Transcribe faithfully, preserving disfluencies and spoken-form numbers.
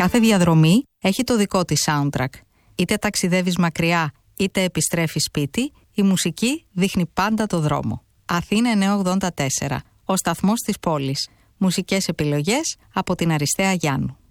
Κάθε διαδρομή έχει το δικό της soundtrack. Είτε ταξιδεύεις μακριά, είτε επιστρέφεις σπίτι, η μουσική δείχνει πάντα το δρόμο. Αθήνα εννιακόσια ογδόντα τέσσερα, ο σταθμός της πόλης. Μουσικές επιλογές από την Αριστεία Γιάννου.